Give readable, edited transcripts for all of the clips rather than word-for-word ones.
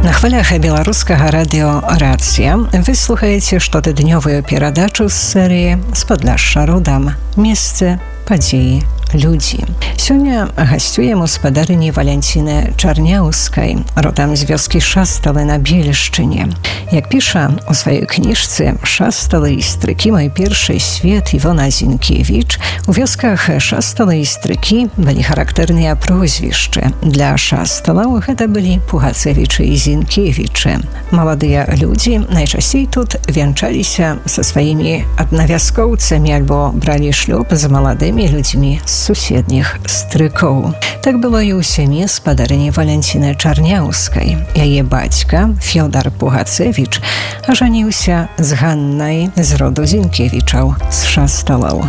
На хвалях беларускага радыё «Рацыя» вы слухаеце штотыднёвую перадачу з серыі «З Падляшша родам. Месцы, падзеі, людзі». Сёння гасцюем гаспадарыні Валянціны Чарняўскай, родам з вёскі Шасталы на Бельшчыне. Як піша у сваёй кніжцы «Шасталы і стрыкі. Мой першы свет» Івона Зінкевіч, у вёсках Шасталы і стрыкі былі характэрныя прозвішчы. Для шасталаў гэта былі Пугацевічы і Зінкевічы. Маладыя людзі найчасцей тут вянчаліся са сваімі аднавяскоўцамі альбо бралі шлюб з маладымі людзьмі з суседніх стрыкоў. Так было і ў сям'і гаспадарыні Валянціны Чарняўскай. Яе бацька, Фёдар Пугацевіч, ажаніўся з Ганнай з роду Зінкевічаў з Шасталаў.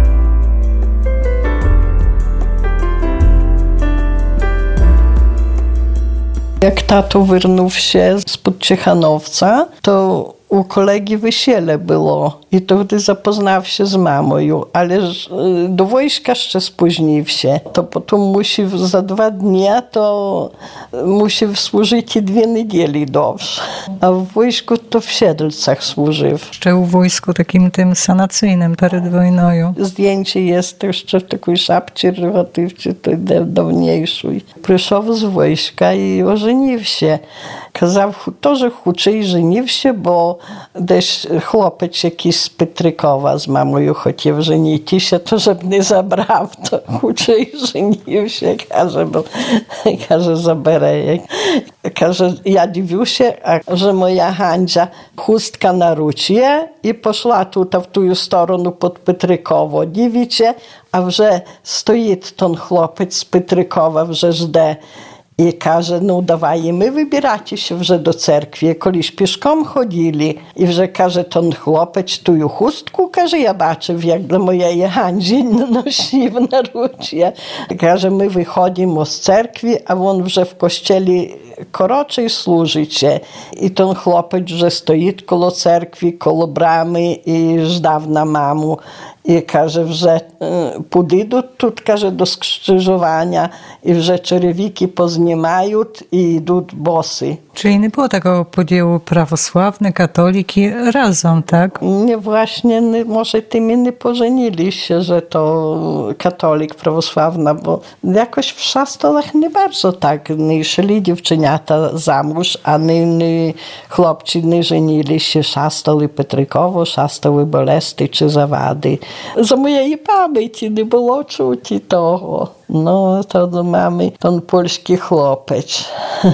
Jak tato wyrnął się spod Ciechanowca, to u kolegi wesiele było i to wtedy zapoznał się z mamą, ale do wojska jeszcze spóźnił się. To potem musi za 2 dni to musi służyć i 2 niedzieli dobrze. A w wojsku to w Siedlcach służył. Jeszcze u wojsku takim tym sanacyjnym przed wojną. Zdjęcie jest jeszcze w takiej szapce rewatywce, to dawniejszej. Przyszedł z wojska i ożenił się. Казав, теж хоче і женився, бо десь хлопець якийсь з Петрикова з мамою хотів женитися, то щоб не забрав, то хоче і женився. Каже, забере. Каже, я дивлюся, а że моя Ганджа хустка на руці і пішла тут в ту сторону під Петрикова. Дивіться, а вже стоїть тон хлопець з Петрикова, вже жде. I każe, no dawaj, my wybieracie się wrze do cerkwi, koliś pieszkom chodzili. I wrze każe, ten chłopec tu chustku, każe, ja baczę, jak dla mojej Handzi nosi w narucie. Każe, my wychodzimy z cerkwi, a on wrze w kościele koroczej służycie. I ten chłopec wrze stoi koło cerkwi, koło bramy i żdaw na mamu. I każe, że pójdą тут, każe, do skrzyżowania i że czerwiki pozniemają i idą bosy. Czyli nie było takiego podziału prawosławny, katoliki razem, tak? Nie, właśnie, może tymi nie pożenili się, że to katolik, prawosławna, bo jakoś w Szastolach nie bardzo tak. Nie szli dziewczyniata za mąż, a nie chłopcy nie żenili się Szastoli Petrykowo, Szastoli Bolesty czy Zawady. За моєї пам'яті не було чути того. No, to do mamy ten polski chłopiec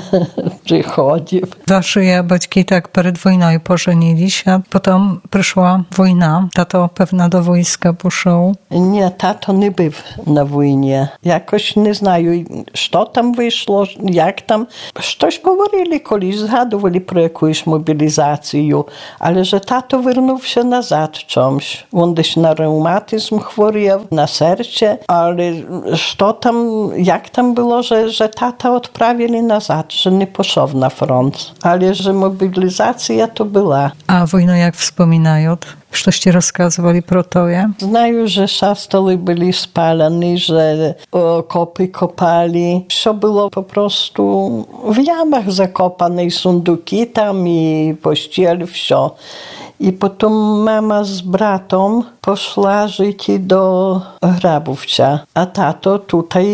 przychodził. Wasze батьки tak przed wojną pożenili się, a potem przyszła wojna. Tato pewna do wojska poszedł. Nie, tato nie był na wojnie. Jakoś nie знаю, co tam wyszło, jak tam. Coś mówili kiedyś, zgadywali pro jakąś mobilizację, ale że tato wrócił się nazad czymś. On gdzieś na reumatyzm chorował, na serce, ale co tam, jak tam było, że tata odprawili nazad, że nie poszedł na front, ale że mobilizacja to była. A wojnę jak wspominają? Coś rozkazywali pro to, ja? Znają, że Szastoły byli spalane, że okopy kopali. Wszystko było po prostu w jamach zakopane, i sunduki tam, i pościel, wszystko. I potem mama z bratem poszła żyć do Hrabówcia, a tato tutaj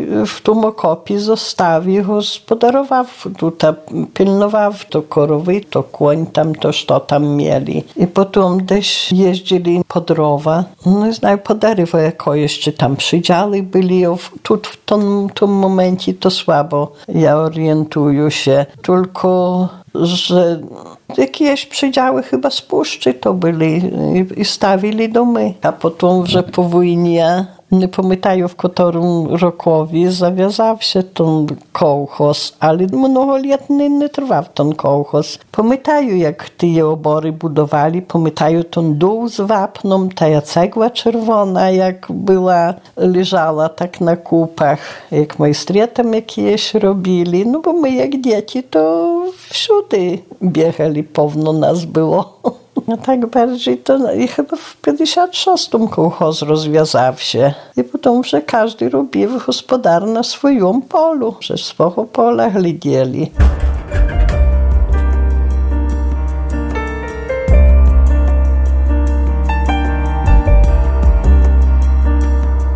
w tym okopie zostawił, gospodarował, tutaj pilnował to korowy, to koń tam, to co tam mieli. I potem gdzieś jeździli po drowa, no i znaju po derewo jakoś, czy tam przydziały byli, tu w tym momencie to słabo ja orientuję się, tylko że jakieś przydziały chyba z puszczy to byli i stawili domy. A potem, że po wojnie, nie pamiętają w którym rokowi, zawiązał się ten kołchoz, ale mnogo lat nie trwał ten kołchoz. Pamiętają, jak te obory budowali, pamiętają ten dół z wapną, ta cegła czerwona, jak była, leżała tak na kupach, jak majstry tam jakieś robili. No bo my jak dzieci to wszędzie biegali, pewno nas było. No tak bardziej to i chyba w 56 kołchoz rozwiązał się. I potem, że każdy robił gospodar na swoim polu, że swego pola glidzieli.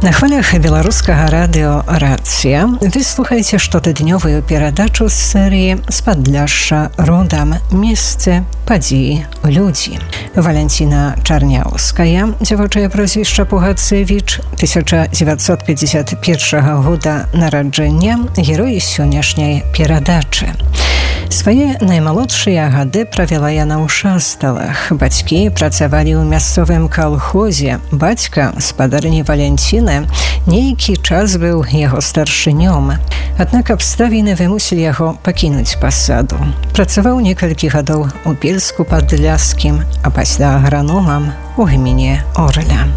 На хвалях беларускага радыё «Рацыя» вы слухаеце штотыднёвую перадачу з серыі «З Падляшша родам. Месцы, падзеі, людзі». Валянціна Чарняўская, дзявочае прозвішча Пугацевіч, 1951 года нараджэння, герой сённяшняй перадачы. Свае наймалодшыя гады правяла яна ў Шасталах. Бацькі працавалі ў мясцовым калхозе. Бацька, спадарні Валянціны, нейкі час быў яго старшынём. Аднак абставіны вымусілі яго пакінуць пасаду. Працаваў некалькі гадоў у Бельску Падляскім, а пасля аграномам у гміне Орля.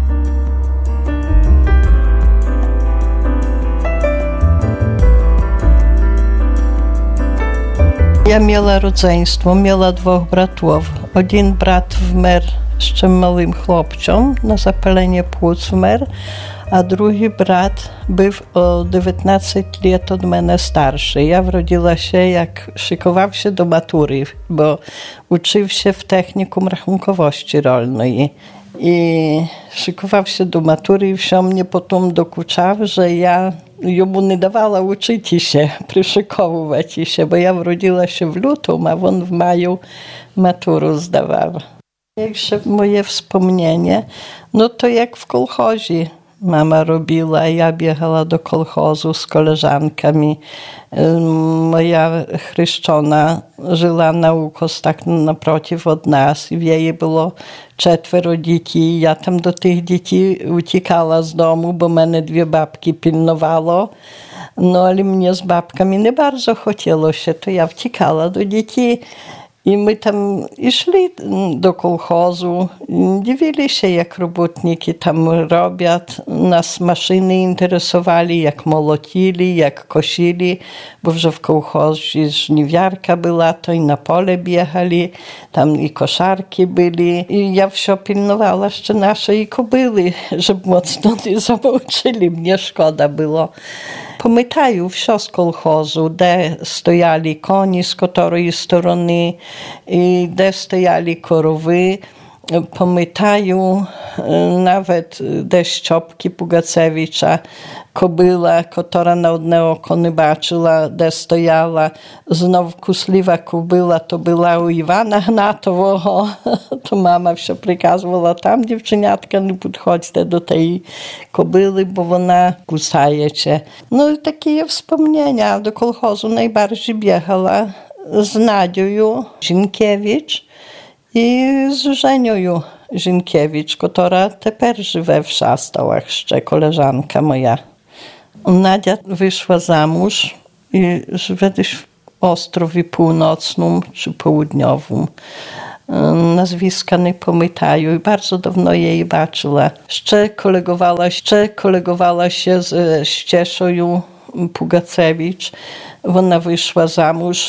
Ja miała rodzeństwo, miała dwóch bratów. Один brat wmer jeszcze małym chłopcem, na zapalenie płuc wmer, a drugi brat był o 19 lat od mnie starszy. Ja wrodziła się, jak szykował się do matury, bo uczył się w technikum rachunkowości rolnej. I szykował się do matury i wsio mnie potem dokuczał, że ja jemu nie dawała uczyć się, przyszykowywać się, bo ja wrodziła się w lutym, a on w maju maturu zdawał. Jeszcze moje wspomnienie, no to jak w kolchozie mama robiła, ja biegała do kolchozu z koleżankami. Moja chryszczona żyła na ukos tak naprotiv od nas i w jej było 4 dzieci. Ja tam do tych dzieci uciekała z domu, bo mnie 2 babki pilnowało. No ale mnie z babkami nie bardzo chciało się, to ja uciekała do dzieci. I my tam szli do kolchozu, dziwili się, jak robotniki tam robią. Nas maszyny interesowali, jak molotili, jak kosili, bo że w kolchozie żniwiarka była, to i na pole biegali, tam i koszarki byli. I ja wsio pilnowała jeszcze naszej kobyły, żeby mocno nie zamączyli, mnie szkoda było. Pamiętają wsio z kolchozu, gdzie stojali koni z której strony i gdzie stojali korowy. Pamiętają nawet gdzie Ściopki Pugacewicza, kobyla, która na jedne oko nie baczyła, gdzie stojała. Znowu kusliwa kobyla to była u Iwana Gnatowego. To mama wsio prikazywała tam, dziewczyniatka, nie podchodźcie do tej kobyly, bo ona kusaje cię. No i takie wspomnienia. Do kolchozu najbardziej biegała z Nadią Zinkiewicz i z Żenią Zinkiewicz, która teraz żywe w Szastałach, jeszcze koleżanka moja. Nadia wyszła za mąż i żywe gdzieś w Ostrowie Północnym czy Południowym. Nazwiska nie pamiętają i bardzo dawno jej baczyła. Jeszcze kolegowała się z Ścieszą Pugacewicz. Ona wyszła za mąż